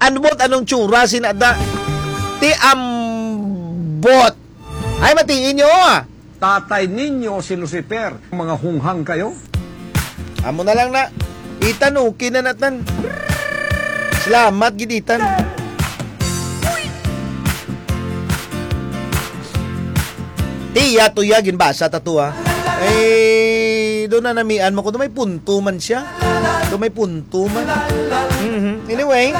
Ambot anong tsura sinada. Ti ambot. Ay matiin nyo Tatay ninyo si Lucifer. Mga hunghang kayo. Amo na lang na. Itanukin na natan. Salamat giditan. Tiya tuya ginbasa tatua. Doon na namian mo ko. Doon may punto man siya. Doon may punto man. Anyway.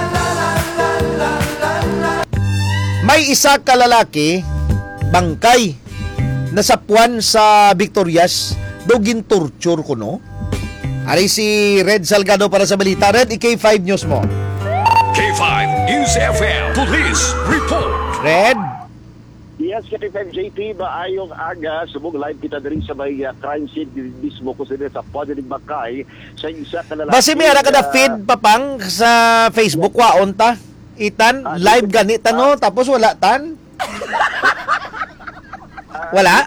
May isa ka lalaki, bangkay, nasapuan sa Victorias, dogin torture ko, no? Ari si Red Salgado para sa balita. Red, K5 News mo. K5 News FM Police Report. Red? Yes, K5JP, maayong aga. Subog live kita din sa may crime scene mismo ko sa Podinig Makay sa isa ka lalaki. Basi may ara ka na feed papang sa Facebook waon ta. Itan, live ganit no, tapos wala tan. Wala?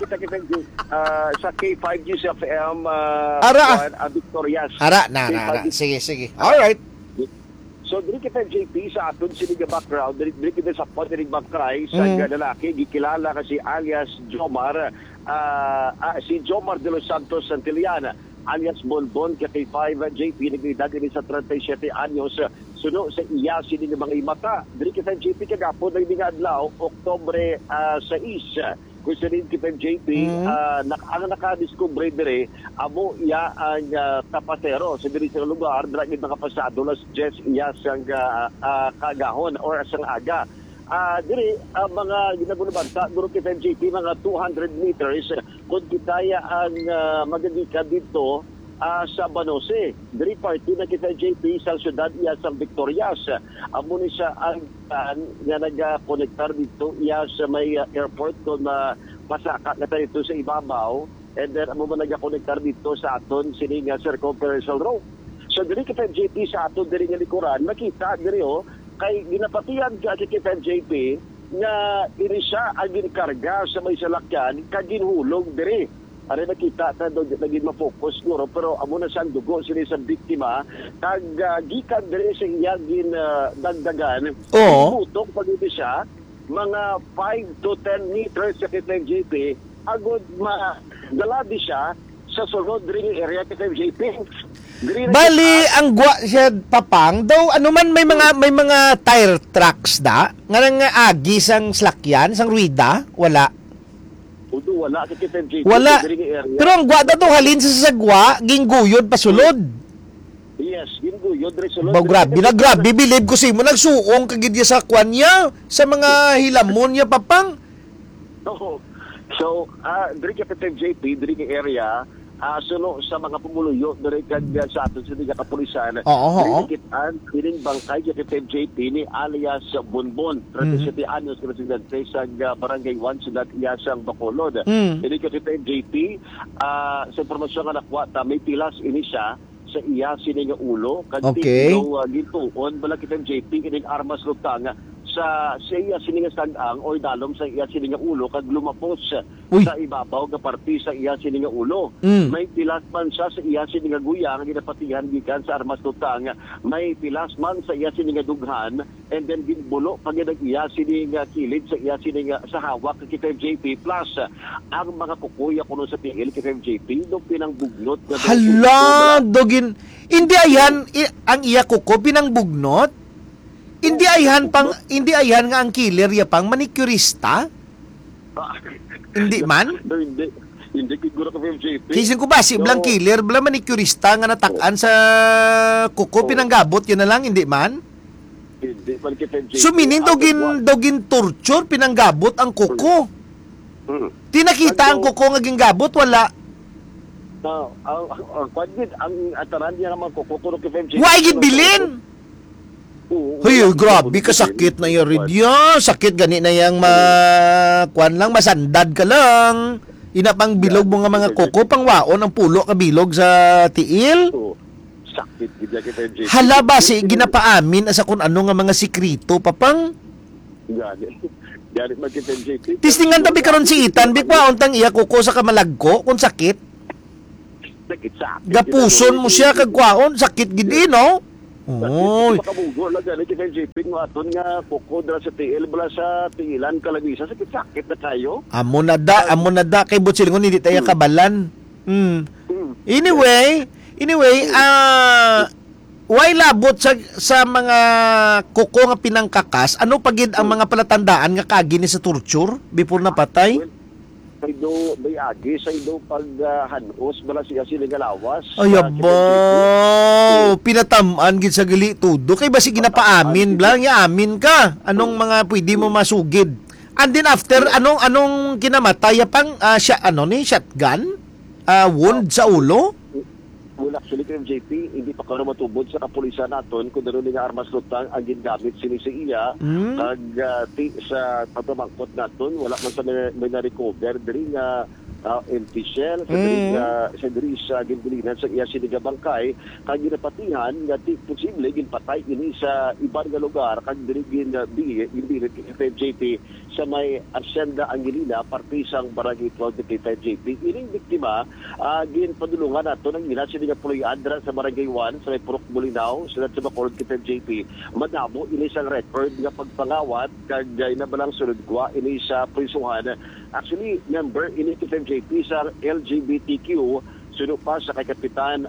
Sa K5 News FM Ara. Victorias. Ara, na. Sige. Alright. So, dili kita JP sa aton siniga background, dili kita sa Podinig Makay sa lalaki, gikilala kasi alias Jomar, si Jomar de los Santos Santillana, alias Bonbon, kay 5 JP, nagdidad din sa 37 anyos, suno sa iya siniga mga imata. Dili kita JP kagapon, nagdinga adlaw, Oktobre 6. Kung sa rin kita JP, ang nakadiscover dire, amo iya ang tapatero sa diri sa lugar, dragid nakapasado las Jess iya sang kagahon or sang aga. Diri, mga ginagulabanta, duro kita JP, mga 200 meters, kung kitaya ang magandika dito, sa Banose. Diri party na kita JP sa syudad iya sa Victorias. Amo ni siya ang nga nag-connectar dito iya sa may airport kung pasaka na tayo dito sa ibabaw. And then amo man nag-connectar dito sa aton sining circumferential road. So diri kita JP sa aton diri nga likuran, makita diri kay ginapatian ka kita JP nga iri siya ang ginkarga sa may salakyan kaginhulog diri. Ari nakita ta naging ma-focus siguro pero amo na siyang dugo sila sa biktima kag gikan diri sa iya gin dagdagan butok pag siya mga 5 to 10 meters sa kitang JP agud madaladi siya sa sulod diri area kitang JP. Bali ang gwa siya papang daw ano man may mga tire tracks da nga agi sang slakyan sang ruida wala. Wala sa kitang JP. Wala. Pero ang gwa daw halin sa sagwa gingguyod pasulod. Yes, gingguyod diri sulod. Grabe bilib ko simo nagsuong kagid sa kwan niya sa mga hilamon niya papang. So, diri kitang JP diri nga area suno sa mga pumuluyo diri kag sa aton sa diga kapulisan. Kitaan ining bangkay kitang JP ni alias Bonbon, 37 anyos residente sa barangay 1 sa Iyasang Bacolod. Ini kitang JP sa impormasyon nga nakuha ta may pilas ini siya sa iya sining ulo kag gituon bala kitang JP ining armas lutang sa iya sining sag-ang or dalom sa iya sining ulo kag lumapos sa ibabaw nga parte sa iya sining ulo. May pilas man siya sa iya sining guya nga ginapatihan gikan sa armas lutang. May pilas man sa iya sining dughan and then ginbulo pag iya sining kilid sa iya sining sa hawak kay JP plus ang mga kukuya kuno sa tingil kay JP do pinangbugnot nga hala dogin hindi ayan ang iya kuko pinangbugnot. Hindi ayan nga ang killer ya pang manicurista? Hindi man? Hindi siguro ka JP. Kisin ko ba si blang killer, blang manicurista nga natakan sa kuko pinanggabot yun na lang, hindi man? Hindi man kita JP. So meaning dogin torture pinanggabot ang kuko. Tinakita ang kuko nga ginggabot, wala. Ang ataran niya naman kuko kay JP. Why ginbilin? Hoy, grabe kasakit na yung ridya. Sakit gani na yung kuan lang, masandad ka lang. Inapang bilog mo nga mga kuko, pang waon ang pulo ka bilog sa tiil. Sakit gid kita JP. Hala ba si ginapaamin asa kun ano nga mga sikrito papang? Gani man kita JP. Tistingan tabi karon si Itan, bikwaon tang iya kuko sa kamalagko kung sakit. Sakit. Gapuson mo siya kag kwaon, sakit gid no? Oy. Makabugo lang gani kay JP nga aton nga kuko dra sa TL bala sa tingilan kalabisa sakit na tayo. Amo na da kay Butsilngon hindi tayo kabalan. Anyway, why labot sa mga kuko nga pinangkakas, ano pagid ang mga palatandaan nga kagi ni sa torture before napatay? Kay do may agi sa do pag hanos bala siya sila galawas. Ay abo, pinatamaan gid sa gali tudo kay basi ginapaamin blang ya amin ka. Anong mga pwede mo masugid? And then after anong kinamatay pang shotgun? Wound sa ulo? Well, actually, kay JP, hindi pa ka matubod sa kapulisan naton kung daron nga armas lutang ang gingamit sini sa iya kag sa pagpamangkot naton wala man sa may na-recover diri nga empty shell sa diri sa ginbilinan sa iya sini nga bangkay kag ginapatihan nga posible ginpatay ini sa ibang nga lugar kag diri ginbilit kay JP sa may Hacienda Angelina parte sang Barangay 12 kay JP ining biktima ginpadulungan nato ng ila sini nga puloy adra sa Barangay 1 sa may Purok Bulinaw sa Bacolod kay JP madamo ini sang record nga pagpangawat kag inabalang sulod kwa ini sa prisuhan. Actually, member ini kay JP sa LGBTQ suno pa sa kay Kapitan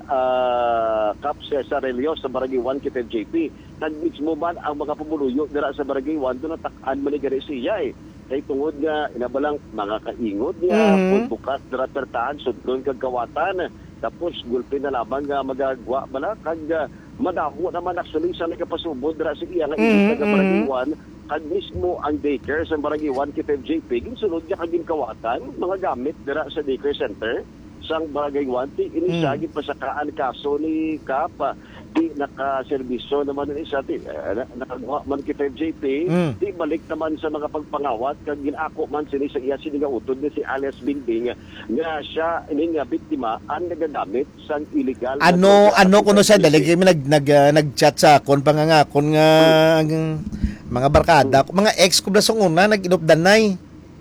Cap Cesar Relios sa Barangay 1 kay JP. Nag-mismo man ang mga pumuluyo dira sa Barangay 1 doon natak-an man ni siya kay tungod nga inabalang mga kaingod niya kung bukas dira pertahan sudlon kag kawatan tapos gulpe na lamang nga magagwa bala kag madaho naman actually sa nakapasubod dira sa iya nga taga Barangay 1 kag mismo ang daycare sa Barangay 1 kay JP ginsunod niya kag kawatan mga gamit dira sa daycare center sang Barangay 1 ini siya gipasakaan kaso ni Kap di nakaserbisyo naman ni isa nakagawa man kay JP di balik naman sa mga pagpangawat kag ginako man sini sa iya sini nga utod ni si Alias Binding nga siya ini nga biktima ang nagagamit sang illegal ano kuno sa dalig nag-chat sa akon pangangakon nga ang mga barkada mga ex ko sa una nag-inupdanay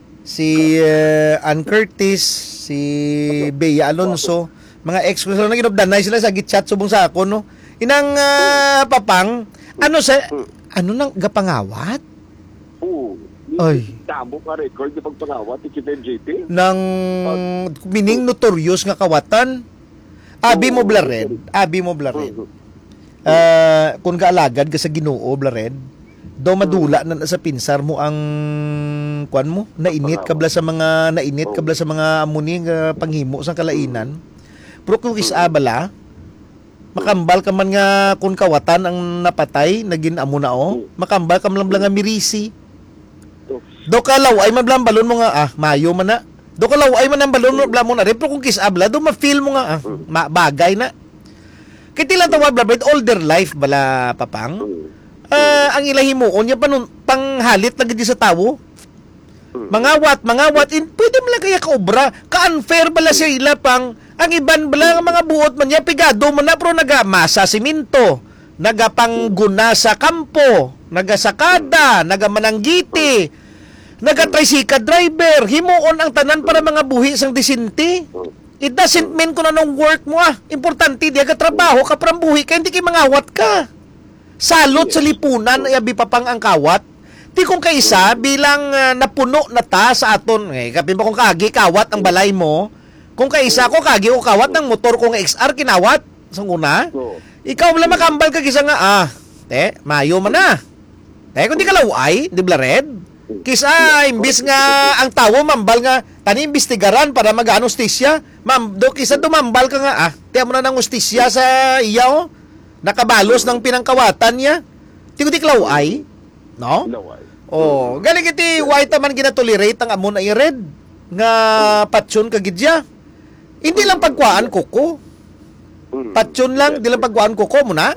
si Ann Curtis si Bea Alonso mga ex ko sila nag-inupdanay sila sa gitchat subong sa akon no inang papang ano nang gapangawat ay tamo ka record ng pagpangawat ni JP nang mining notorious nga kawatan abi mo blared kung kaalagad ka sa Ginoo blared do madula na sa pinsar mo ang kuan mo nainit kabla sa mga amuni nga panghimo sang kalainan pero kung isabala makambal ka man nga kung kawatan ang napatay naging amo na makambal ka man lang nga mirisi do kalaw ay mablang balon mo nga mayo man na do kalaw ay man ang balon mo na rin pero kung kisabla do ma-feel mo nga bagay na kay tila tawag blabed older life bala papang ang ilahimuon niya panghalit na gidi sa tawo mangawat pwede mo lang kaya kaobra ka-unfair bala sila pang ang iban bala nga mga buot man niya pigado man na pero nagamasa siminto nagapangguna sa kampo nagasakada nagamananggiti naga-tricycle driver himuon ang tanan para mga buhi sang disinti it doesn't mean kung anong work mo importante di aga trabaho ka parang buhi ka hindi kay mangawat ka salot sa lipunan ay abi papang ang kawat ti kung kaisa bilang napuno na ta sa aton kapin ba kung kagi kawat ang balay mo kung kaisa ko kagi o kawat ng motor kong XR kinawat sang una ikaw wala makambal ka kisa nga mayo man na kung di ka laway di blared kisa imbis nga ang tawo mambal nga tani imbestigaran para mag-anustisya do kisa dumambal ka nga tiya mo na ng ustisya sa iya nakabalos ng pinangkawatan niya ti ko di klaway no galing iti white man ginatolerate ang amon ay red nga patsyon kagidya hindi lang pagkuhaan kuko patsyon lang di lang pagkuhaan kuko mo na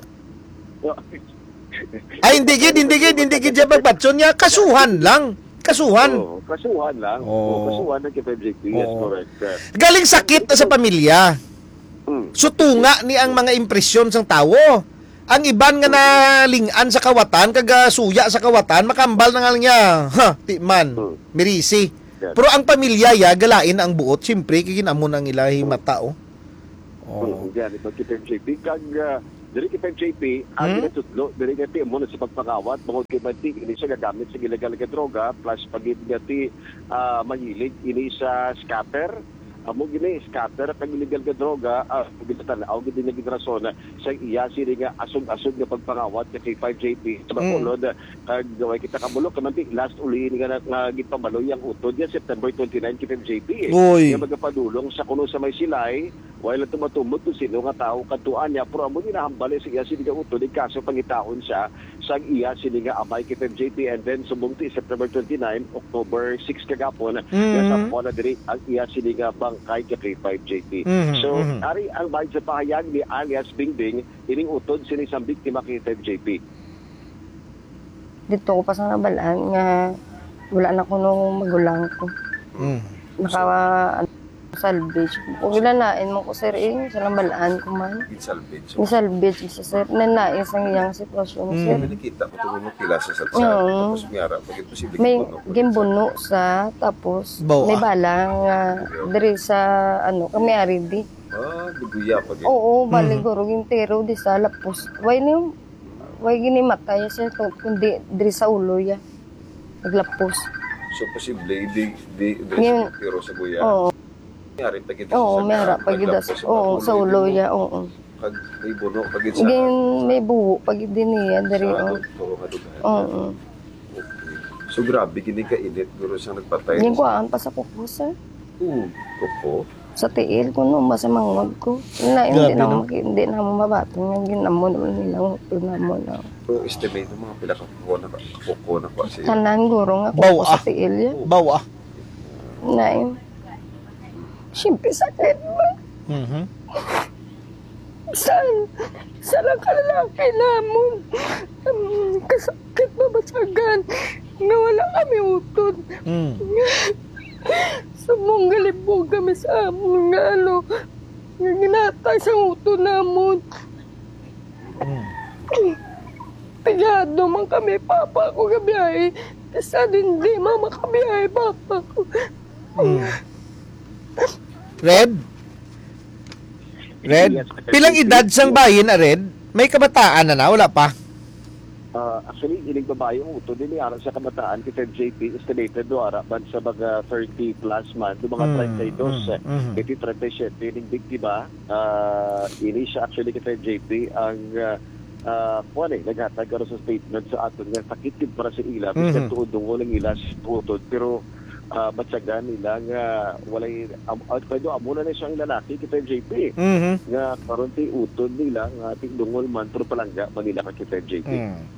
ay hindi gid siya pagpatsyon niya kasuhan lang kasuhan lang kay JP yes correct galing sakit na sa pamilya sutunga ni ang mga impresyon sang tawo ang iban nga nalingan sa kawatan kaga suya sa kawatan makambal na nga niya ti man mirisi pero ang pamilya galain ang buot siyempre kikinamon ang ilahi mata yan ito kay JP kag Diri kay JP, ang ginatudlo, diri nga ti mo na sa pagpangawat, bangod kay Banti, ini siya gagamit sa illegal nga droga, plus pagit nga ti mahilig, ini sa scatter, amo gini scatter kag illegal nga droga, gitatan, gid nga gidrason sa iya sini nga asog-asog nga pagpangawat kay 5JP. Sa bakulod, kag gaway kita kabulo, kamanti, last uli nga gipabalo yang utod yan, September 29 kay 5JP. Uy. Nga magapadulong sa kuno sa may silay, while tumatumot to sino nga tao katuan niya, pero amo ginahambali sa iya sini nga utod, kaso pangitaon siya sa iya sini nga amay kay 5JP, and then subungti September 29, October 6 kagapon, sa pona diri ang iya sini nga bangkay kay 5JP. So, ari ang bahay sa pahayag ni alias Bingbing, ining utod sini sa biktima kay 5JP. Dito ko pa sa nabalaan nga wala na ko nung magulang ko. Salvage. Kung ilanain mo ko, sir, sa nabalaan ko man. Salvage. Ni salvage sa sir. Nanain sa ngayang sitwasyon, sir. Nakita ko ito mo kilasa sa tapos miyara. Pag posible May gimbuno sa, tapos Bawa. may balang diri sa, kami ari di. Duguya pag Oo, baliguro yung tero di sa lapos. Way gini matay siya kundi diri sa ulo ya. Naglapos. So posible, di Ngayon, pero sa buya. Oo. Miyari pag ito Oo, mayroon pagidas. Oo, sa ulo ya, oo. Pag may buno, pag ito Gin may buwo pag din niya dari oo. Oo. So grabe, gini ka init, guro siyang nagpatay. Yung kuhaan pa sa kuko, sir. Kuko? Sa tiil ko no, sa mangod ko. Hindi Grabe, na mo mabatong yung ginamon naman nilang utod na mo na. So estimate ng mga pila kuko na kwa siya. Tanan guro nga Bawa. kuko sa tiil ya. Bawa. Nain. Siyempre sakit ba? Sa lang kalalaki namon. Kasakit mabasagan. Nga wala kami utod. Sa mong galibog kami sa amon nga nga ginatay sa utod namon. Pigado man kami, papa ko gabiyahe. Kasi hindi makabiyahe, papa ko. Red? Pilang edad sang bayin na Red? May kabataan na wala pa? Actually, ining babae yung utod din ara sa kamataan kay 5JP estimated do ara ban sa mga 30 plus man do mga 32 37 ining biktima ini siya actually kay 5JP ang naghatag karon sa statement sa aton nga sakit para sa ila bisan tuod dungol ang ila utod pero batsagan nila nga walay pwede amuna na siyang lalaki kay 5JP nga karon ti utod nila nga tigdungol man pero palangga manila kay 5JP.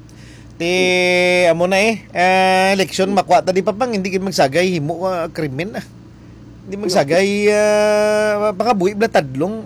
Amo na eleksyon makuha ta di pa pang hindi magsagay himo krimen hindi magsagay baka buhi bla tadlong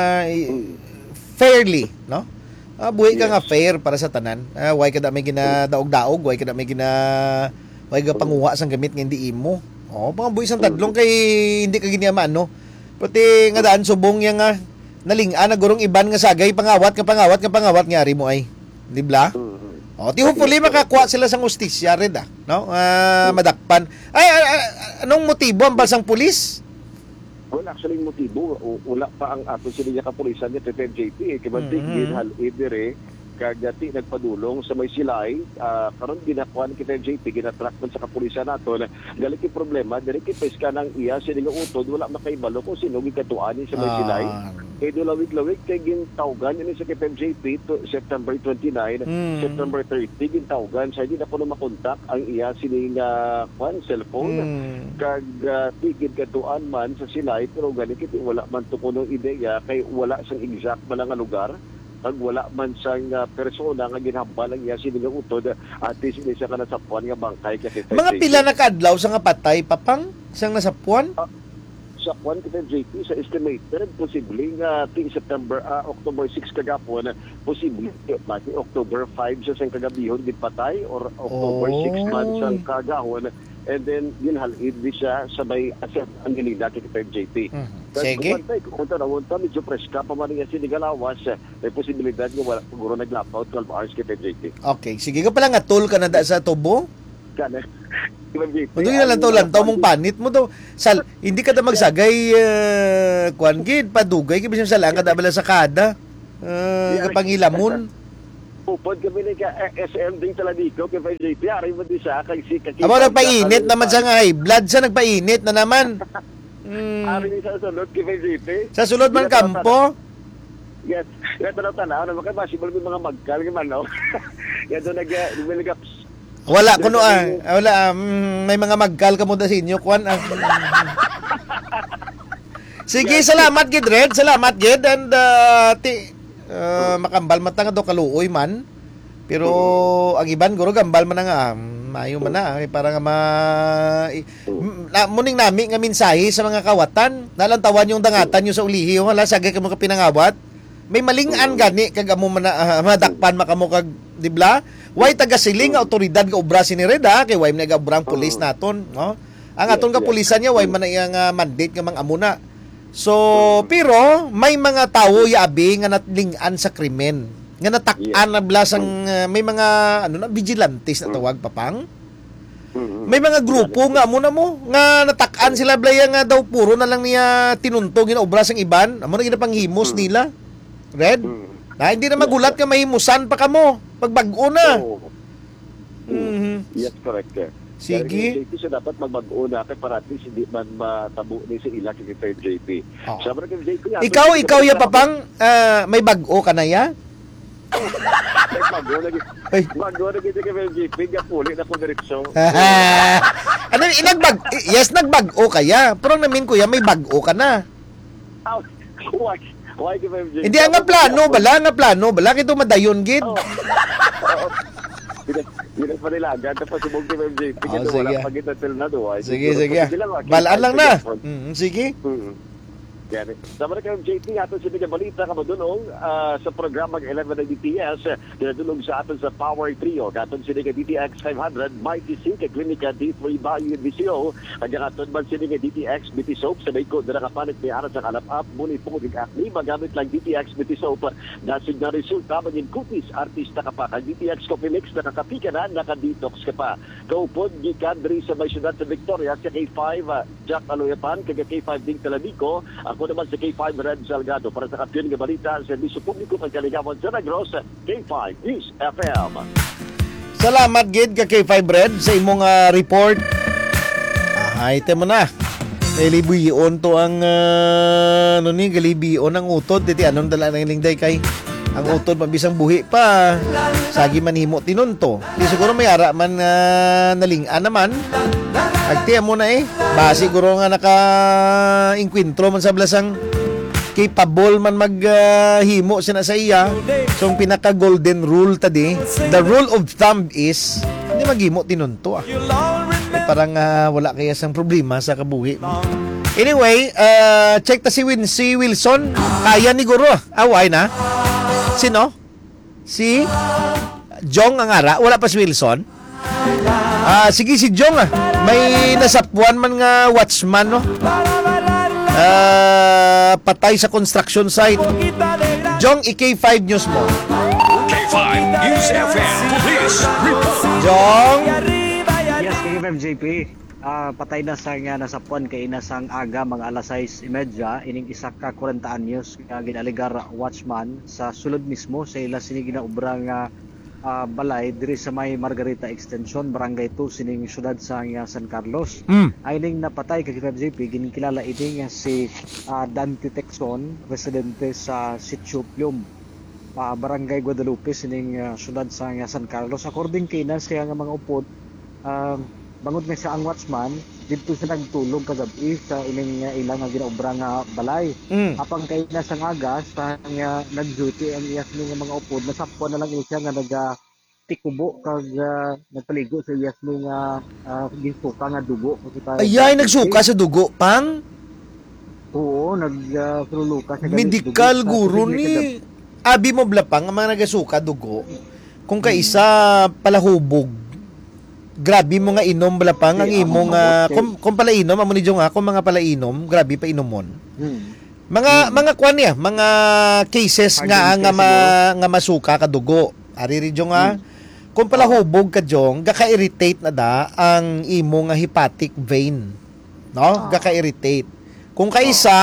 fairly no buhi ka nga fair para sa tanan way kada may ginadaog-daog way kada may way ga panguha sang gamit nga hindi imo mga buhi sang tadlong kay hindi ka giniaman no pati nga daan subong yang nalingan na gurong iban nga sagay pangawat ngari mo ay di bla. Ti hopefully makakuha sila sa hustisya red no? Madakpan. Anong motibo ang balsang pulis? Well, actually motibo wala pa ang ato sila kapulisan ni 5JP kibantig hal idere kagati nagpadulong sa may silay karon ginakuan kay 5JP ginatrack man sa kapulisan nato gali kay problema diri kay peska nang iya sila nga utod wala makaibalo kung sino gikatuan sa may silay kay lawig kay gintawgan ini sa kay 5JP to September 29 September 30 gintawgan sa di na kuno makontak ang iya sila nga cellphone kag tigid katuan man sa silay pero gali kay wala man to kuno ideya kay wala sang exact man nga lugar pag wala man sang persona nga ginhambal ang iya sila utod at sila siya kana sa puan nga bangkay kay mga pila na kaadlaw sa nga patay papang sang nasapuan sa puan kay JP sa estimated posible nga ting September October 6 kagapon posible mati October 5 sa sang kagabihon gid patay or October 6 man sang kagahon and then ginhalid di siya sabay asset ang ginida kay JP. Sige. Kung tanawon ta medyo preska pa man nga sinigalawas may posibilidad nga wala siguro naglapaw 12 hours kay JP. Okay, sige ka pala nga toll ka na da sa tubo. Kana. Mudo na lang lantaw mong panit mo to. Hindi ka da magsagay kuan gid padugay kay bisan sa lang kada bala sa kada. Kapangilamon. Upod kami ni ka SM ding taladiko kay JP ari mo di sa kay si kay. Amo nagpainit naman sa nga high blood sa nagpainit na naman. Ari ni sa sulod kay JP. Sa sulod man kampo. Yes. Yan na tanaw na makay possible may mga magkal man no. Yan do nag Wala kuno wala may mga magkal ka mo da sa inyo kwan. Sige, salamat gid Red, salamat gid and makambal man ta nga do kaluoy man. Pero ang iban guro gambal man nga mayo man na para nga muning nami nga mensahe sa mga kawatan nalantawan yung dangatan yung sa ulihi wala sagay ka mo ka pinangawat may malingan gani kag amo man madakpan makamo kag dibla way taga siling nga otoridad nga obra ni Red kay way na gabrang pulis naton no ang aton ka pulisan niya way man nga mandate nga mang-amuna so pero may mga tawo yaabi nga natlingan sa krimen nga natak-an na blasang may mga vigilantes na tawag papang may mga grupo nga amo na mo nga natak-an sila blaya nga daw puro na lang niya tinuntog nga obra sang iban amo na ginapanghimos nila Red na hindi na magulat nga mahimusan pa kamo pagbag-o na Yes, correct. Sige. JP siya dapat magbag-o na kay para at least hindi man matabo ni si ila kay JP. Sabi kay JP. Ikaw ya papang may bag-o ka na ya? Mag-o na kita kay JP nga puli na ko direksyon. Ano yes nagbag-o kaya pero namin kuya may bag-o ka na. Why kay JP? Hindi nga plano bala kito madayon gid. Hindi pa nila agad na pasubog kay JP kasi wala pa kita till na do. Sige. Balaan lang na. Sige. Yan. Sama na kayo, JP, ato sa mga balita ka madunong sa programang 11 ng DTS, dinadulong sa aton sa Power Trio. Katon sila ka DTX 500, Mighty C, ka Klinika D3 Bayo BCO, kanya katon man sila ka DTX BT Soap, sa may ko, na nakapanik ni aras sa kalap-up, muni po kong acne, magamit lang DTX BT Soap, nasig na resulta, maging kutis, artista ka pa, kang DTX Coffee Mix, nakakapika na, nakadetox ka pa. Kaupod, gikadri sa may syudad sa Victoria, sa K5, Jack Aloyapan, kaya K5 Ding Talamico, ako naman sa K5 Red Salgado para sa kapyon ng balita sa Serviso Publiko ng Kaligawan sa Negros, K5 News FM. Salamat gid ka K5 Red sa imong report. Item mo na. Galibiyon to ang galibiyon ang utod diti anon dala nang lingday kay ang utod mabisang buhi pa. Sagi man himo tinunto. Di siguro may ara man nalingan naman. Agtiya mo na ba siguro nga naka-inkwentro man sa blasang capable man maghimo sina sa iya. So ang pinaka golden rule tadi, the rule of thumb is hindi maghimo tinunto parang wala kaya sang problema sa kabuhi. Anyway, check ta si Wilson. Kaya ni guro. Away na. Sino? Si Jong ang ara. Wala pa si Wilson. Sige si Jong may nasapuan man nga watchman no. Patay sa construction site. Jong, K5 News mo. K5 News FM Police Report. Jong. Yes, KFMJP. Patay na sa nga nasapuan kay inasang aga mga alas 6:30 ining isa ka 40 anyos nga ginaligar watchman sa sulod mismo sa ila sini ginaobra nga balay diri sa may Margarita Extension, Barangay 2 sining syudad sa San Carlos. Ayning napatay kay KFMJP ginikilala ini nga si Dante Texon, residente sa Sitio Pium, Barangay Guadalupe sining syudad sa San Carlos. According kay inas kaya nga mga upod bangod nga siya ang watchman dito siya nagtulog kagabi sa ining ilang nga ginaobra nga balay. Apang kay nasang aga sa nga nag-duty ang iyas nga mga upod nasapuan na lang siya nga tikubo kag nagpaligo sa iyas nga gisuka nga dugo. Ayay nagsuka sa dugo pang. Oo, nagluluka sa medical guru ni abi mo blapang ang mga nagasuka dugo. Kung kaisa palahubog grabe mo nga inom balapang ang imong kung pala inom amo ni Jong kung mga pala inom grabe pa inomon. Mga kwan niya, mga cases nga masuka ka dugo. Ari ri Jong kung pala hubog ka Jong, gaka-irritate na da ang imong hepatic vein. No? Gaka-irritate. Kung kaisa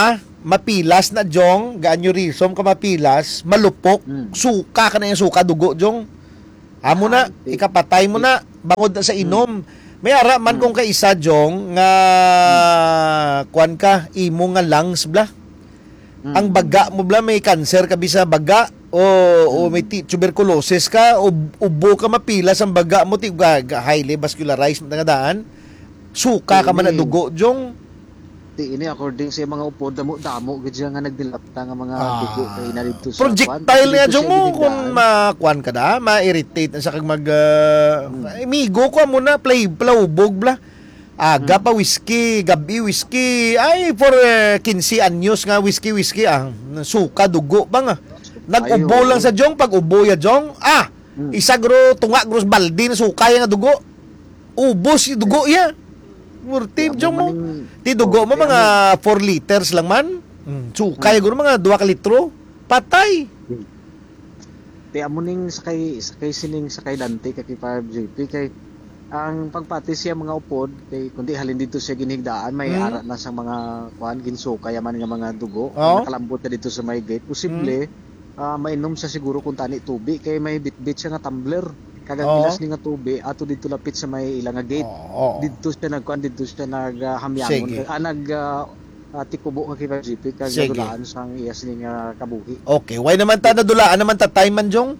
mapilas na jong, gaaneurism ka mapilas, malupok, suka ka na yung suka, dugo jong. Amo na, ikapatay mo na, bangod na sa inom. May ara man kung kaisa jong, nga, kuan ka, imo nga lungs bla. Ang baga mo bla, may cancer ka bisa baga, o may tuberculosis ka, o ubo ka mapilas ang baga mo, highly vascularized nga daan, suka ka man na dugo jong. Ini according sa mga upod damo gid nga nagdilapta nga mga dugo kay na dito sa projectile nga jong mo kung makuan ka na, ma-irritate na sa kag mag migo ko mo na plaubog bla. Aga pa whiskey, gabi whiskey, ay for 15 anyos nga whiskey suka dugo pa nga. Nag-ubo lang sa jong, pag ubo ya jong, isagro tunga gros baldi na suka nga dugo. Ubos yung dugo ya. Murtib jong mo. Ti dugo mo mga 4 liters lang man. Sukay guro mga 2 ka litro. Patay. Ti amo ning sakay sining sakay Dante kay 5JP kay ang pagpati siya mga upod kay kundi halin dito siya ginhigdaan may ara na sa mga kuan ginsukay man nga mga dugo. Nakalambot na dito sa may gate. Posible mainom sa siguro kung tani tubig kay may bitbit siya nga tumbler. Kagagilas ni nga tubig ato dito lapit sa may ilang nga gate. Dito siya naghamyangon tikubo nga kay GP kagadulaan sang iyas ni nga kabuhi. Okay, why naman ta nadulaan naman ta time man jong?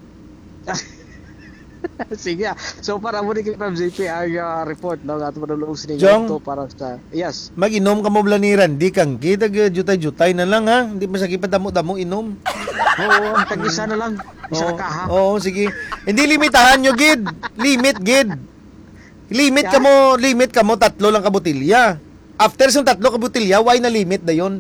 Sige. So para mo ni kay GP ang report no ato madulong sini to para sa yes. Mag-inom ka mo blaniran di kang kita jutay-jutay na lang ha. Hindi masakit pa damo-damo inom. Oo, tag-isa na lang. Isa ka ha. Oo, sige. Hindi limitahan nyo, gid. Limit ka mo 3 lang ka botilya. After sa 3 ka botilya, why na limit na yon?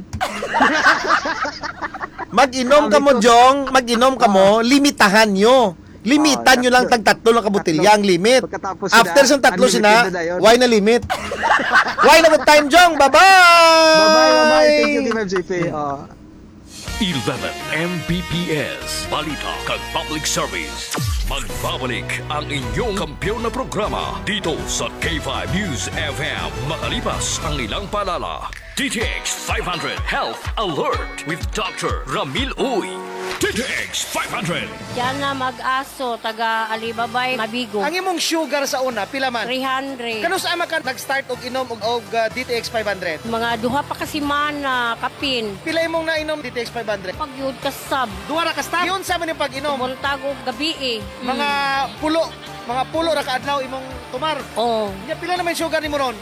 Mag-inom ka mo, Jong. Mag-inom ka mo, limitahan nyo. Limitan nyo lang tag 3 lang ka botilya ang limit. After sa 3 sina, why na limit? Why na time, Jong? Bye-bye! Bye-bye. Thank you, Team MJP. 11 Mbps Balita kag Public Service. Magbabalik ang inyong kampiyon na programa dito sa K5 News FM makalipas ang ilang paalala. DTX 500 Health Alert with Dr. Ramil Uy. DTX 500. Diyan na mag-aso, taga Alibabay, Mabigo. Ang imong sugar sa una, pila man? 300. Kano sa ama ka nag-start og inom og DTX 500? Mga duha pa kasi man na kapin. Pila imong nainom DTX 500? Pag yun kasab. Duha ra ka stop. Yun sa man yung pag-inom. Buntag og gabi eh. Mga pulo ra ka adlaw imong tumar. Oh. Ya pila naman sugar nimo ron?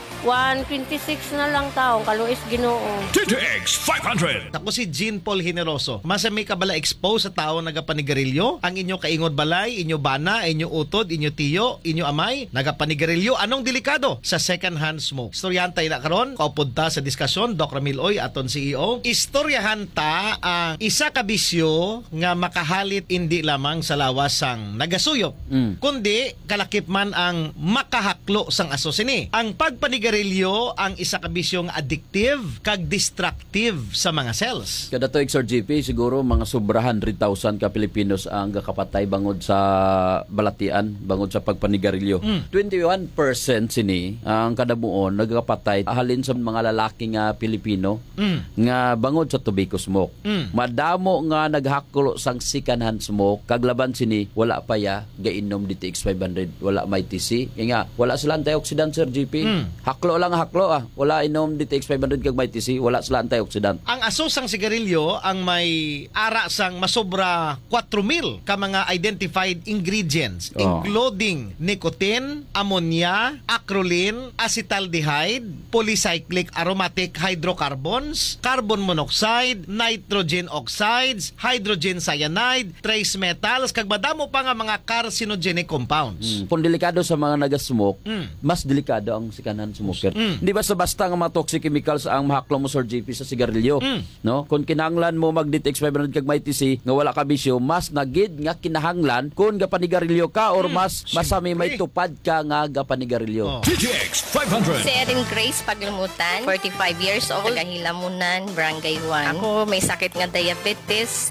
126 na lang taong kaluis Ginoo. DTX 500. Ako si Jean Paul Generoso. Masami ka bala expose sa tao nagapanigarilyo? Ang inyo kaingod balay, inyo bana, inyo utod, inyo tiyo, inyo amay, nagapanigarilyo? Anong delikado sa second hand smoke? Istoryahan tayo na karon, kaupod ta sa diskusyon, Doc Ramil Oy, aton CEO. Istoryahan ta ang isa ka bisyo nga makahalit hindi lamang sa lawasang nagasuyop, kundi kalakip man ang makahaklo sang aso sini. Ang pagpanigarilyo ang isa ka bisyo nga addictive kag destructive sa mga cells. Kada to Sir GP siguro mga sobrahan 100,000 ka Pilipinos ang gakapatay bangod sa balatian, bangod sa pagpanigarilyo. 21% sini ang kadabuon nagakapatay halin sa mga lalaki nga Pilipino nga bangod sa tobacco smoke. Madamo nga naghaklo sang second hand smoke kag laban sini wala pa ya gainom DTX 500, wala may TC. Nga wala sila antioxidant Sir GP. Haklo lang wala inom DTX 500 kag may TC, wala sila antioxidant. Ang aso sang sigarilyo ang may ara sang masobra 4,000 ka mga identified ingredients including nicotine, ammonia, acrolein, acetaldehyde, polycyclic aromatic hydrocarbons, carbon monoxide, nitrogen oxides, hydrogen cyanide, trace metals kag madamo pa nga mga carcinogenic compounds. Kung delikado sa mga nagasmoke, mas delikado ang second-hand smoker. Hindi basta-basta nga mga toxic chemicals ang mahaklo mo Sir JP sa sigarilyo. No? Kung kinahanglan mo mag-DTX 500 kag may TC nga wala ka bisyo, mas nagid nga kinahanglan kung gapanigarilyo ka or mas masami may tupad ka nga gapanigarilyo. DTX 500. Si Erin Grace Paglimutan, 45 years old, taga-Hilamunan, Barangay 1. Ako may sakit nga diabetes,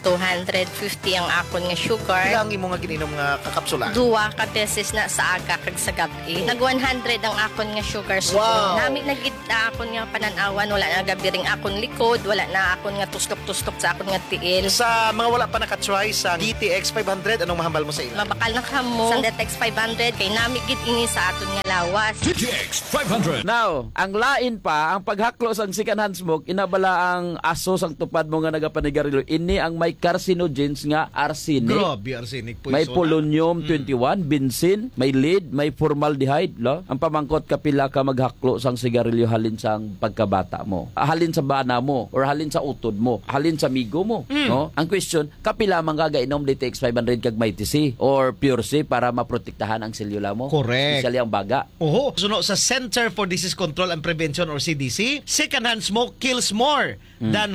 250 ang akon nga sugar. Ilang imo nga gininom nga kakapsula? Duwa ka beses na sa aga kag sa gabi. Nag 100 ang akon nga sugar. Wow. Nami nagid akon nga pananawan, wala na gabiring akon likod, wala na akon nga tustok-tustok sa akon nga tiil. Sa mga wala pa nakatry sa DTX 500, anong mahambal mo sa ila? Mabakal na kamo sa DTX 500 kay nami gid ini sa aton nga lawas. DTX 500. Now, ang lain pa, ang paghaklo sang second hand smoke, inabala ang aso sang tupad mo nga nagapanigarilyo. Ini ang may carcinogens nga arsenic. Grabe, arsenic poison. May polonium 21, bensin, may lead, may formaldehyde. Lo? Ang pamangkot kapila ka maghaklo sang sigarilyo halin sang pagkabata mo. Halin sa bana mo or halin sa utod mo. Halin sa migo mo. No? Ang question, kapila man gagainom DTX 500 kag may TC or Pure C para maprotektahan ang selula mo. Correct. Especially ang baga. Oho, suno sa Center for Disease Control and Prevention or CDC, secondhand smoke kills more than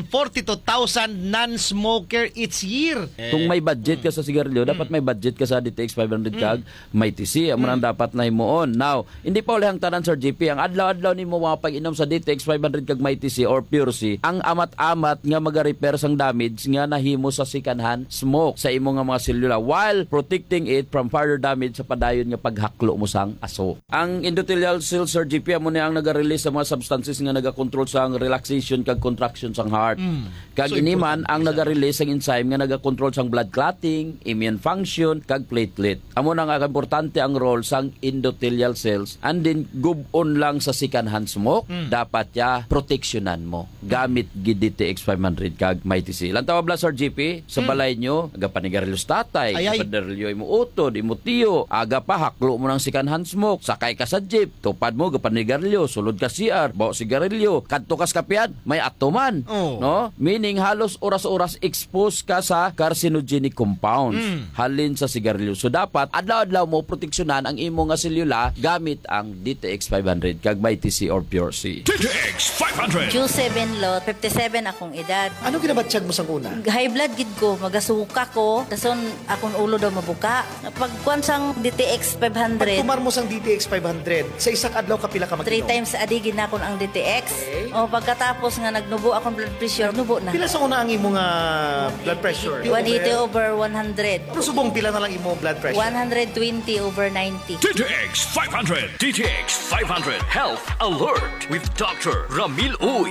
42,000 non-smoker each year. Kung may budget ka sa sigarilyo, dapat may budget ka sa DTX 500 kag may TC. Amo nang dapat na himuon. Now, hindi pa ulihang tanan Sir GP, ang adlaw-adlaw nimo mga pag-inom sa DTX 500 kag may TC or Pure C, ang amat-amat nga maga-repair sang damage nga nahimo sa secondhand smoke sa imo nga mga selula while protecting it from further damage sa padayon nga paghaklo mo sang aso. Ang endothelial cells Sir GP amo ni ang naga-release sa mga substances nga naga-control sang relaxation kag contraction sang heart. Kag So, iniman ang naga-release sang enzyme nga naga-control sang blood clotting, immune function kag platelet. Amo na nga importante ang role sang endothelial cells and then gubon lang sa second hand smoke dapat ya proteksyonan mo gamit gid DTX 500 kag may TC. Lantaw bla Sir GP sa balay nyo aga panigarilyo tatay, Ay. panigarilyo imo utod, imo tiyo, aga pa haklo mo ng second hand smoke, sakay ka sa jeep, tupad mo gapanigarilyo, sulod ka CR, bawa sigarilyo, kadto kas kapian, may atoman. Oh. No? Meaning halos oras-oras expose ka sa carcinogenic compounds halin sa sigarilyo. So dapat adlaw-adlaw mo proteksyonan ang imo nga selula gamit ang DTX 500 kag may TC or Pure C. DTX 500. June 7 lot, 57 akong edad. Ano ginabatsyag mo sang una? High blood gid ko, magasuka ko, dason akong ulo daw mabuka. Pagkuan sang DTX 500, Kumar mo sang DTX 500, sa isang adlaw kapila ka 3 mag-inom? times a day ginakon ang DTX. O pagkatapos nga nagnubo akong blood pressure, nubo na. Pila sa una ang imo nga blood pressure? 180 over 100. Pero subong pila na lang imo blood pressure? 120 over 90. DTX 500. DTX 500 Health Alert with Dr. Ramil Uy.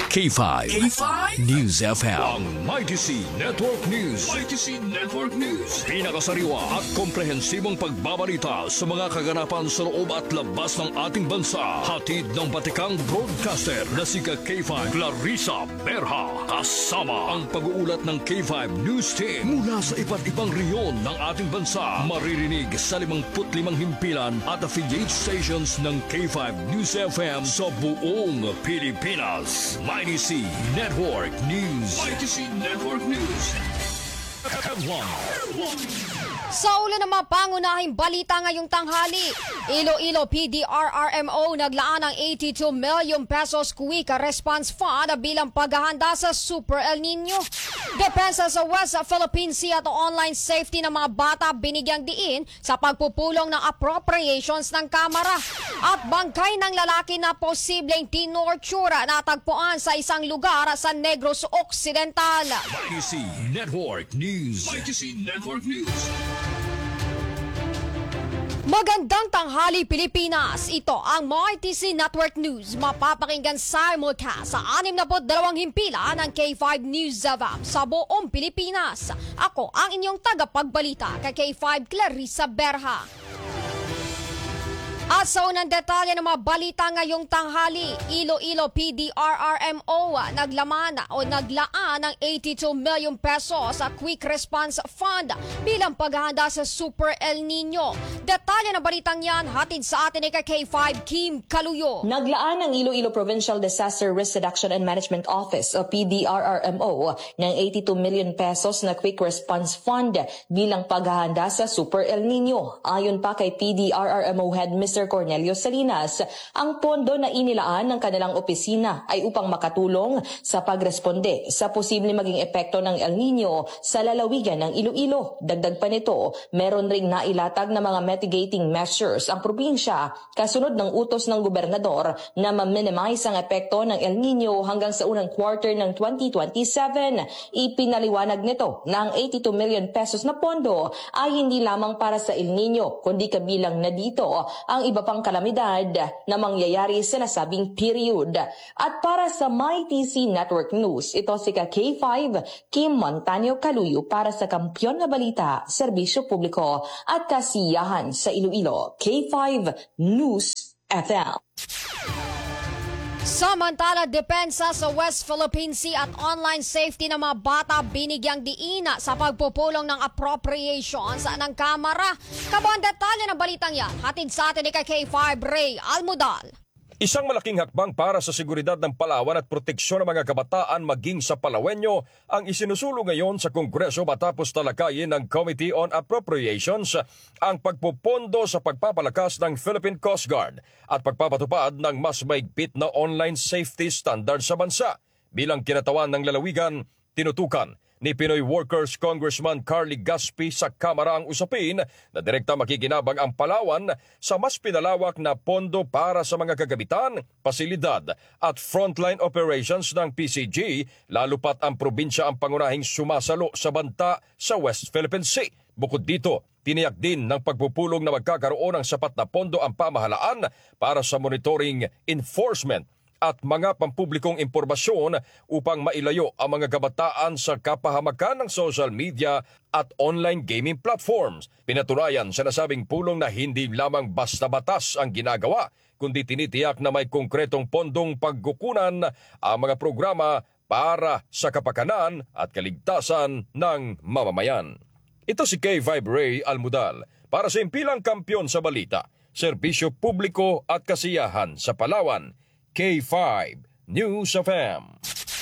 K5 News FM. Ang Mighty C Network News. Mighty C Network News. Pinakasariwa at komprehensibong pagbabalita sa mga kaganapan sa loob at labas ng ating bansa. Hatid ng batikang broadcaster na si K5 Clarissa Berha. Kasama ang pag-uulat ng K5 News Team mula sa iba't ibang reyon ng ating bansa. Maririnig sa 55 himpilan at affiliate stations ng K5 News FM sa buong Pilipinas. Mighty C Network News. Mighty C Network News. Sa ulo ng mga pangunahing balita ngayong tanghali, Iloilo PDRRMO naglaan ng 82 million pesos quick response fund bilang paghahanda sa Super El Nino. Depensa sa West Philippine Sea at online safety ng mga bata binigyang diin sa pagpupulong ng appropriations ng Kamara. At bangkay ng lalaki na posibleng tinortura natagpuan sa isang lugar sa Negros Occidental. Mighty C Network News. Mighty C Network News. Magandang tanghali Pilipinas! Ito ang Mighty C Network News. Mapapakinggan simulcast sa 62 himpilan ng K5 News FM sa buong Pilipinas. Ako ang inyong tagapagbalita kay K5 Clarissa Berha. At sa unang detalye ng mga balita ngayong tanghali, Iloilo PDRRMO naglaan ng 82 million pesos sa Quick Response Fund bilang paghahanda sa Super El Nino. Detalye ng balitang yan, hatid sa atin ni K5 Kim Kaluyo. Naglaan ng Iloilo Provincial Disaster Risk Reduction and Management Office o PDRRMO ng 82 million pesos na Quick Response Fund bilang paghahanda sa Super El Nino. Ayon pa kay PDRRMO Head Ms. Minister Cornelio Salinas. Ang pondo na inilaan ng kanilang opisina ay upang makatulong sa pagresponde sa posibleng maging epekto ng El Nino sa lalawigan ng Iloilo. Dagdag pa nito, meron ring nailatag na mga mitigating measures ang probinsya kasunod ng utos ng gobernador na ma-minimize ang epekto ng El Nino hanggang sa unang quarter ng 2027. Ipinaliwanag nito na ang 82 million pesos na pondo ay hindi lamang para sa El Nino, kundi kabilang na dito ang iba pang kalamidad na mangyayari sa nasabing period. At para sa MyTC Network News, ito si K5 Kim Montaño Caluyo para sa Kampiyon na Balita, Serbisyo Publiko at Kasiyahan sa Iloilo. K5 News FM. Samantala, depensa sa West Philippine Sea at online safety ng mga bata binigyang diina sa pagpupulong ng appropriations ng Kamara. Kabuang detalye ng balitang yan, hatid sa atin ni K5 Ray Almudal. Isang malaking hakbang para sa seguridad ng Palawan at proteksyon ng mga kabataan maging sa Palawenyo ang isinusulong ngayon sa Kongreso matapos talakayin ng Committee on Appropriations ang pagpupondo sa pagpapalakas ng Philippine Coast Guard at pagpapatupad ng mas maigpit na online safety standard sa bansa. Bilang kinatawan ng lalawigan, tinutukan ni Pinoy Workers Congressman Carly Gaspi sa Kamara ang usapin na direkta makikinabang ang Palawan sa mas pinalawak na pondo para sa mga kagamitan, pasilidad at frontline operations ng PCG, lalo pat ang probinsya ang pangunahing sumasalo sa banta sa West Philippine Sea. Bukod dito, tiniyak din ng pagpupulong na magkakaroon ng sapat na pondo ang pamahalaan para sa monitoring, enforcement at mga pampublikong impormasyon upang mailayo ang mga kabataan sa kapahamakan ng social media at online gaming platforms. Pinatunayan sa nasabing pulong na hindi lamang basta batas ang ginagawa, kundi tinitiyak na may konkretong pondong pagkukunan ang mga programa para sa kapakanan at kaligtasan ng mamamayan. Ito si K5 Ray Almudal para sa impilang kampiyon sa balita, serbisyo publiko at kasiyahan sa Palawan. K5 News FM.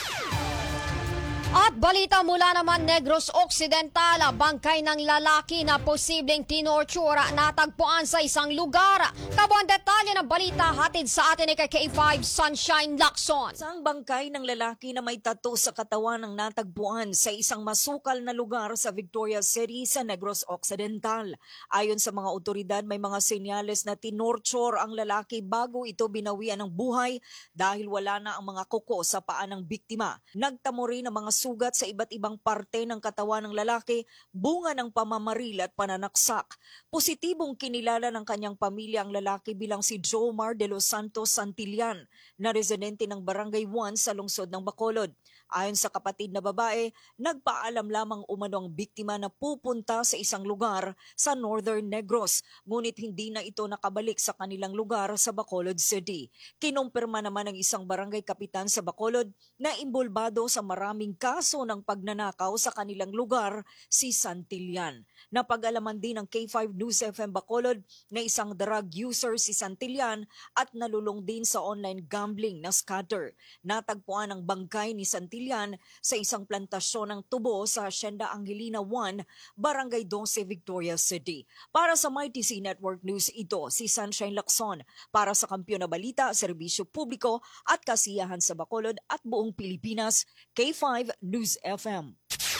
At balita mula naman Negros Occidental, bangkay ng lalaki na posibleng tinortura natagpuan sa isang lugar. Kabuang detalye ng balita hatid sa atin ni K5 Sunshine Lacson. Isang bangkay ng lalaki na may tattoo sa katawan ang natagpuan sa isang masukal na lugar sa Victoria City sa Negros Occidental. Ayon sa mga otoridad, may mga senyales na tinorture ang lalaki bago ito binawian ng buhay dahil wala na ang mga kuko sa paa ng biktima. Nagtamo rin ang mga sugat sa iba't ibang parte ng katawan ng lalaki, bunga ng pamamaril at pananaksak. Positibong kinilala ng kanyang pamilya ang lalaki bilang si Jomar de los Santos Santillan, na residente ng Barangay 1 sa lungsod ng Bacolod. Ayon sa kapatid na babae, nagpaalam lamang umano ang biktima na pupunta sa isang lugar sa Northern Negros, ngunit hindi na ito nakabalik sa kanilang lugar sa Bacolod City. Kinumpirma naman ng isang barangay kapitan sa Bacolod na imbolbado sa maraming kaso ng pagnanakaw sa kanilang lugar si Santillan. Napag-alaman din ng K5 News FM Bacolod na isang drug user si Santillan at nalulong din sa online gambling na scatter. Natagpuan ang bangkay ni Santillan sa isang plantasyon ng tubo sa Hacienda Angelina 1, Barangay 12, Victoria City. Para sa MyTC Network News, ito si Sunshine Lacson para sa Kampiyon na Balita, Serbisyo Publiko at Kasiyahan sa Bacolod at buong Pilipinas, K5 News FM.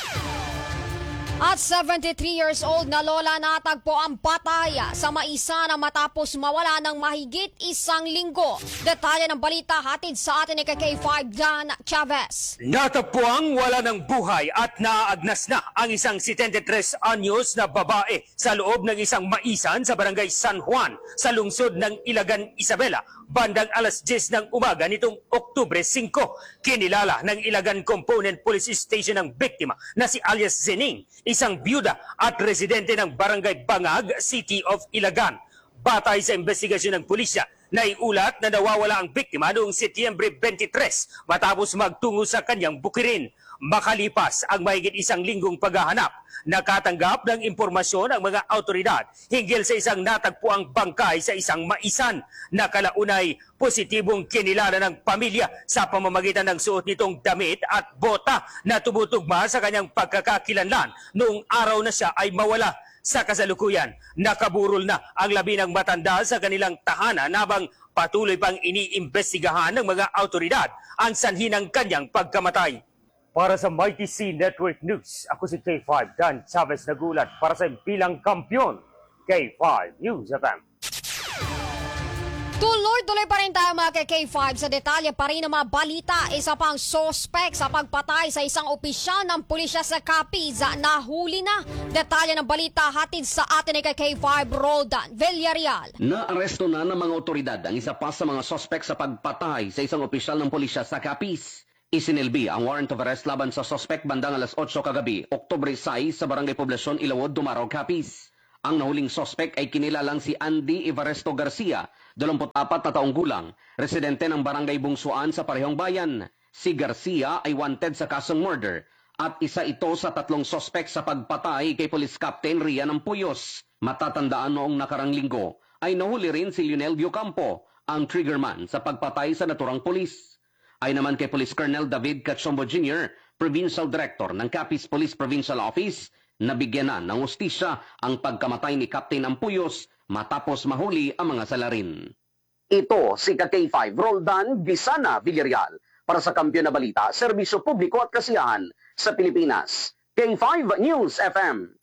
At 73 years old na lola natagpo ang patay sa maisa na matapos mawala ng mahigit isang linggo. Detalye ng balita hatid sa atin ni K5 Dan Chavez. Natagpo ang wala ng buhay at naaagnas na ang isang 73 anyos na babae sa loob ng isang maisan sa Barangay San Juan sa lungsod ng Ilagan, Isabela, bandang alas 10 ng umaga nitong Oktubre 5. Kinilala ng Ilagan Component Police Station ang biktima na si alias Zening, isang byuda at residente ng Barangay Bangag, City of Ilagan. Batay sa investigasyon ng pulisya, naiulat na nawawala ang biktima noong Setyembre 23 matapos magtungo sa kanyang bukirin. Makalipas ang mahigit isang linggong paghahanap, nakatanggap ng impormasyon ang mga autoridad hinggil sa isang natagpuang bangkay sa isang maisan na kalaunay positibong kinilala ng pamilya sa pamamagitan ng suot nitong damit at bota na tumutugma sa kanyang pagkakakilanlan noong araw na siya ay mawala. Sa kasalukuyan, nakaburol na ang 11 matanda sa kanilang tahanan habang patuloy pang iniimbestigahan ng mga autoridad ang sanhi ng kanyang pagkamatay. Para sa Mighty C Network News, ako si K5 Dan Chavez nagulat para sa bilang kampyon, K5 News FM. Tuloy-tuloy pa rin tayo mga K5 sa detalye pa rin ng mga balita. Isa pang sospek sa pagpatay sa isang opisyal ng pulisya sa Capiz nahuli na. Detalye ng balita hatid sa atin ni K5 Roldan Villarreal. Naaresto na ng mga otoridad ang isa pa sa mga sospek sa pagpatay sa isang opisyal ng pulisya sa Capiz. Isinilbi ang warrant of arrest laban sa sospek bandang alas 8 kagabi, Oktubre 6 sa Barangay Poblasyon, Ilawod, Dumaro, Capiz. Ang nahuling sospek ay kinilalang si Andy Evaristo Garcia, 24 na taong gulang, residente ng Barangay Bungsuan sa parehong bayan. Si Garcia ay wanted sa kasong murder at isa ito sa 3 sospek sa pagpatay kay Police Captain Rian Ampuyos. Matatandaan noong nakarang linggo ay nahuli rin si Lionel Biocampo, ang triggerman sa pagpatay sa naturang pulis. Ay naman kay Police Colonel David Cachombo Jr., Provincial Director ng Capiz Police Provincial Office, nabigyan na ng hustisya ang pagkamatay ni Captain Ampuyos matapos mahuli ang mga salarin. Ito si K5 Roldan Gisana Villarreal para sa Kampiyon na Balita, Serbisyo Publiko at Kasiyahan sa Pilipinas. K5 News FM.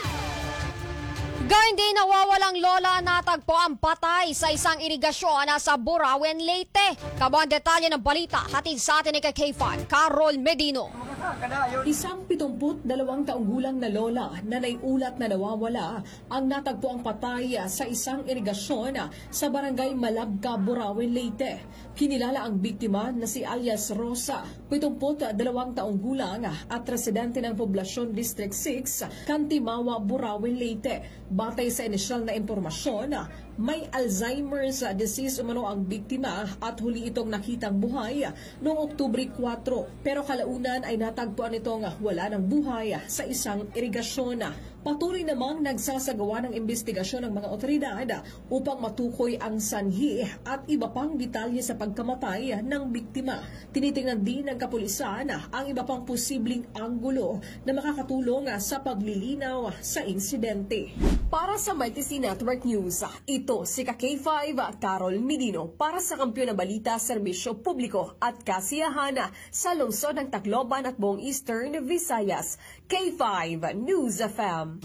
Gayun din nawawalang lola natagpo ang patay sa isang irigasyon sa Burauen, Leyte. Kabang detalye ng balita hatid sa atin ni K5 Carol Medino. Isang 72 taong gulang na lola na naiulat na nawawala ang natagpo ang patay sa isang irigasyon sa Barangay Malabca, Burauen, Leyte. Kinilala ang biktima na si alias Rosa, 72 taong gulang at residente ng Poblasyon District 6, Kantimawa, Burauen, Leyte. Batay sa inisyal na impormasyon, may Alzheimer's disease umano ang biktima at huli itong nakitang buhay noong Oktubre 4. Pero kalaunan ay natagpuan itong wala ng buhay sa isang irigasyon. Patuloy namang nagsasagawa ng investigasyon ng mga otoridad upang matukoy ang sanhi at iba pang detalye sa pagkamatay ng biktima. Tinitingnan din ng kapulisan ang iba pang posibleng anggulo na makakatulong sa paglilinaw sa insidente. Para sa Mighty C Network News, ito si K5 Carol Medino para sa Kampiyon na Balita, Serbisyo Publiko at Kasiyahan sa lungsod ng Tacloban at buong Eastern Visayas. K5 News FM.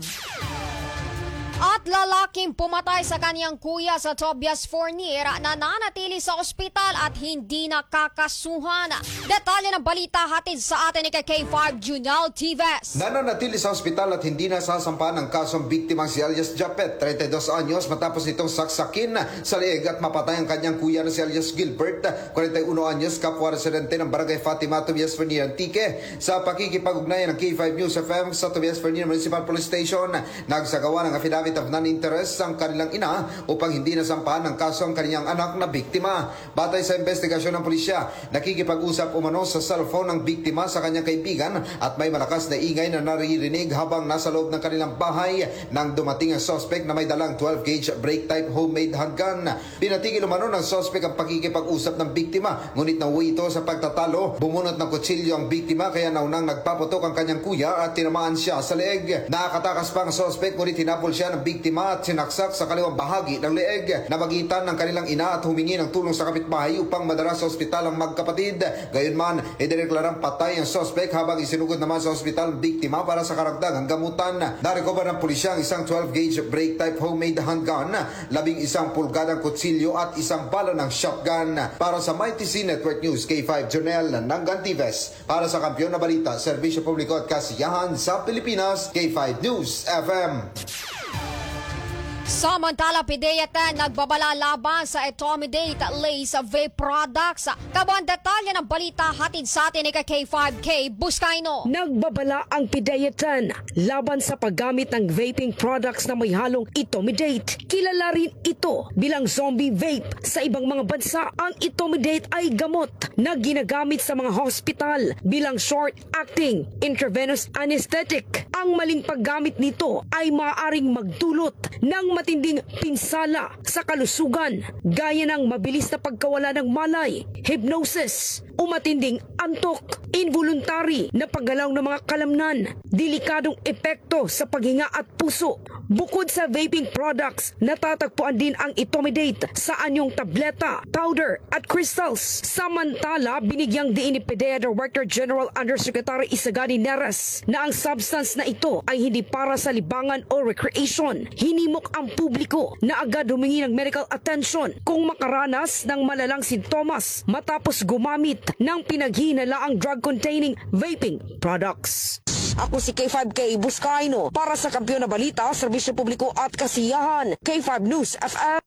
At lalaking pumatay sa kanyang kuya sa Tobias Fournier na nanatili sa ospital at hindi nakakasuhan. Detalye ng balita hatid sa atin ni K5 Junal Tives. Nananatili sa ospital at hindi nasasampahan ng kasong biktimang si alias Japet, 32 anyos, matapos itong saksakin sa leeg at mapatay ang kanyang kuya na si alias Gilbert, 41 anyos, kapwa residente ng Barangay Fatima, Tobias Fournier, Antique. Sa pakikipag-ugnayan ng K5 News FM sa Tobias Fournier Municipal Police Station, nagsagawa ng affidavit of non-interest ang kanilang ina upang hindi nasampahan ng kaso ang kanyang anak na biktima. Batay sa investigasyon ng pulisya, nakikipag-usap umano sa cellphone ng biktima sa kanyang kaibigan at may malakas na ingay na naririnig habang nasa loob ng kanilang bahay nang dumating ang suspect na may dalang 12-gauge break-type homemade handgun. Pinatigil umano ng suspect ang pakikipag-usap ng biktima, ngunit nauwi ito sa pagtatalo. Bumunot ng kutsilyo ang biktima kaya naunang nagpaputok ang kanyang kuya at tinamaan siya sa leeg. Nakakatakas pa ang suspect ngunit hinapol siya ng biktima at sinaksak sa kaliwang bahagi ng leeg. Nabagitan ng kanilang ina at humingi ng tulong sa kapitbahay upang madala sa ospital ang magkapatid. Gayunman, idineklarang patay ang suspect habang isinugod naman sa ospital ang biktima para sa karagdagang gamutan. Narecover ng pulisya ang isang 12-gauge break-type homemade handgun, 11 pulgadang kutsilyo at isang bala ng shotgun. Para sa Mighty C Network News, K5 Jonel Nangantives. Para sa Kampiyon na Balita, Serbisyo Publiko at Kasiyahan sa Pilipinas, K5 News FM. Samantala, PDEA nagbabala laban sa Etomidate Lace Vape Products. Kabang detalye ng balita hatid sa atin ni K5K Buscaino. Nagbabala ang PDEA laban sa paggamit ng vaping products na may halong Etomidate. Kilala rin ito bilang zombie vape. Sa ibang mga bansa, ang Etomidate ay gamot na ginagamit sa mga hospital bilang short-acting intravenous anesthetic. Ang maling paggamit nito ay maaaring magdulot ng matinding pinsala sa kalusugan, gaya ng mabilis na pagkawala ng malay, hypnosis, o matinding antok, involuntary na paggalaw ng mga kalamnan, delikadong epekto sa paghinga at puso, Bukod sa vaping products, natatagpuan din ang Itomidate sa anyong tableta, powder at crystals. Samantala, binigyang diin ni PDEA Director General Undersecretary Isagani Neres na ang substance na ito ay hindi para sa libangan o recreation. Hinimok ang publiko na agad humingi ng medical attention kung makaranas ng malalang sintomas matapos gumamit ng pinaghinalaang drug-containing vaping products. Ako si K5K Buscaino para sa Kampiyon na Balita, Serbisyo Publiko at Kasiyahan, K5 News FM.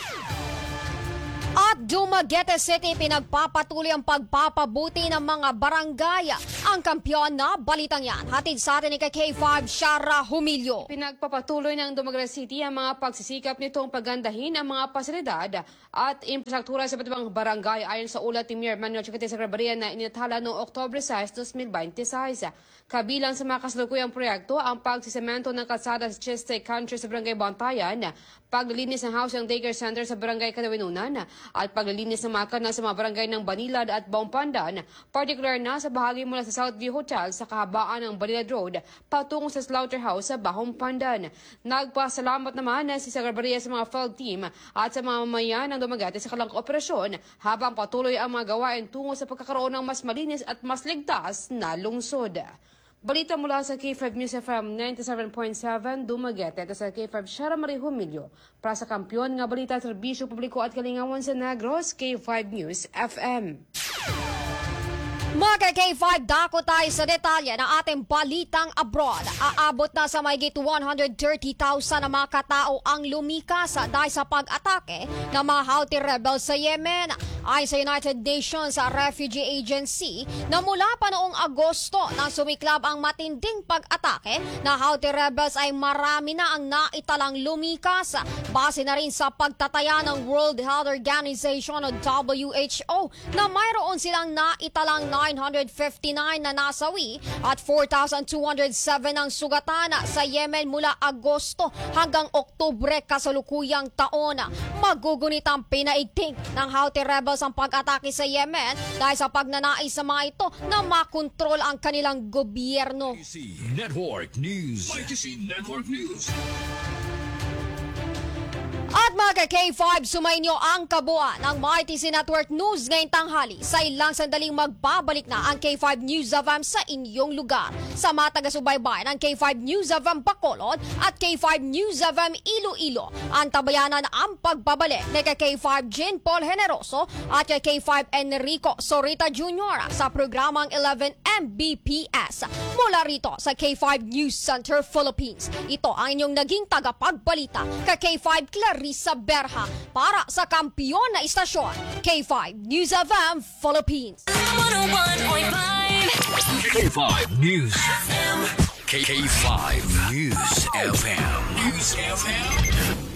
At Dumaguete City, pinagpapatuloy ang pagpapabuti ng mga barangay. Ang kampiyon na balitang yan, hatid sa atin ni K5 Shara Humilio. Pinagpapatuloy ng Dumaguete City ang mga pagsisikap nitong pagandahin ang mga pasilidad at infrastruktura sa iba't ibang barangay ayon sa ulat ni Mayor Manuel Chiquete Secretaria na initala noong Oktubre 6, 2026. Kabilang sa mga kasalukuyang proyekto ang pagsisemento ng kalsada sa Chiste Country sa Barangay Bantayan, paglilinis ng house and daycare center sa Barangay Kadawinunan, at paglilinis ng mga kanal sa mga barangay ng Banilad at Baumpandan, particular na sa bahagi mula sa Southview Hotel sa kahabaan ng Banilad Road patungo sa Slaughterhouse sa Baumpandan. Nagpasalamat naman si Secretaria sa mga field team at sa mga mamayan ng Dumaguete sa kalang kooperasyon habang patuloy ang mga gawain tungo sa pagkakaroon ng mas malinis at mas ligtas na lungsod. Balita mula sa K5 News FM 97.7 Dumaguete at sa K5 Shara Marie Humilio para sa kampiyon nga balita, serbisyo publiko at kalingawan sa Negros, K5 News FM. Mga K5, dako tayo sa detalye ng ating balitang abroad. Aabot na sa mahigit 130,000 na mga katao ang lumikas dahil sa pag-atake ng mga Houthi rebels sa Yemen. Ayon sa United Nations Refugee Agency, na mula pa noong Agosto nang sumiklab ang matinding pag-atake na Houthi rebels ay marami na ang naitalang lumikas. Base na rin sa pagtataya ng World Health Organization o WHO na mayroon silang naitalang 959 na nasawi at 4,207 ang sugatan sa Yemen mula Agosto hanggang Oktubre kasalukuyang taon. Magugunit ang pinaigting ng Houthi rebels ang pag-atake sa Yemen dahil sa pagnanais sa mga ito na makontrol ang kanilang gobyerno. Network News. Network News. At mga K5, sumainyo ang kabuuan ng MyTC Network News ngayong tanghali. Sa ilang sandaling magbabalik na ang K5 News FM sa inyong lugar. Sa mga taga-subaybay ng K5 News FM Bacolod at K5 News FM Iloilo, ang tabayanan ang pagbabalik ni K5 Jean Paul Generoso at K5 Enrico Sorita Jr. sa programang 11 Mbps. Mula rito sa K5 News Center Philippines, ito ang inyong naging tagapagbalita K5 Clarissa Berha para sa kampiyon na istasyon K5 News FM Philippines. 101.5 K5 News FM. K5 News FM. News FM.